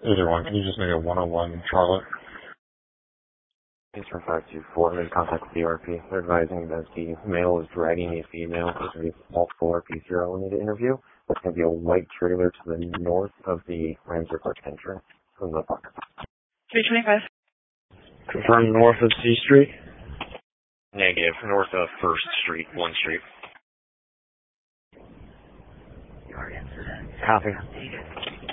Either one. Can you just make a 101 Charlotte? It's from 524. Made contact with the RP. They're advising that the male is dragging a female. There's going to be multiple RPs here we need to interview. There's going to be a white trailer to the north of the Rams Park entrance from the park. 325. Confirm north of C Street? Negative. North of 1st Street, 1 Street. You already answered that. Copy.